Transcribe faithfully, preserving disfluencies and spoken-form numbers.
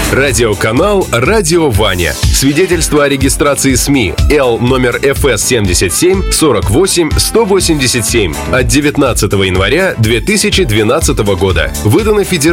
Радиоканал «Радио Ваня». Свидетельство о регистрации СМИ Л номер эф эс семьдесят семь сорок восемь сто восемьдесят семь от девятнадцатого января две тысячи двенадцатого года. Выдано Федеральным